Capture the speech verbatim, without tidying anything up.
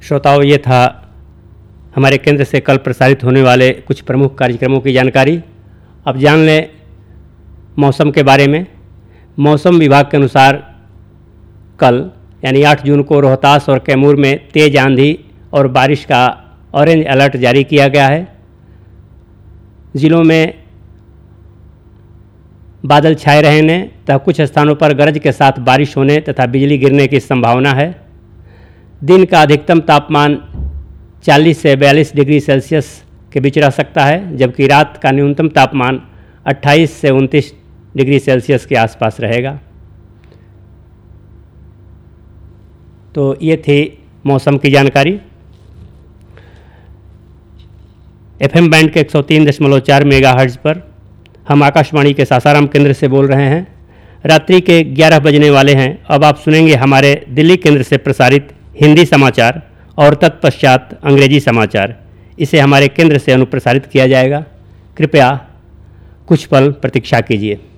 श्रोताओं, ये था हमारे केंद्र से कल प्रसारित होने वाले कुछ प्रमुख कार्यक्रमों की जानकारी। अब जान लें मौसम के बारे में। मौसम विभाग के अनुसार कल यानी आठ जून को रोहतास और कैमूर में तेज़ आंधी और बारिश का ऑरेंज अलर्ट जारी किया गया है। ज़िलों में बादल छाए रहने तथा कुछ स्थानों पर गरज के साथ बारिश होने तथा बिजली गिरने की संभावना है। दिन का अधिकतम तापमान चालीस से बयालीस डिग्री सेल्सियस के बीच रह सकता है, जबकि रात का न्यूनतम तापमान अट्ठाईस से उनतीस डिग्री सेल्सियस के आसपास रहेगा। तो ये थी मौसम की जानकारी। एफएम बैंड के एक सौ तीन दशमलव चार मेगाहर्ट्ज़ पर हम आकाशवाणी के सासाराम केंद्र से बोल रहे हैं। रात्रि के ग्यारह बजने वाले हैं। अब आप सुनेंगे हमारे दिल्ली केंद्र से प्रसारित हिंदी समाचार और तत्पश्चात अंग्रेजी समाचार। इसे हमारे केंद्र से अनुप्रसारित किया जाएगा। कृपया कुछ पल प्रतीक्षा कीजिए।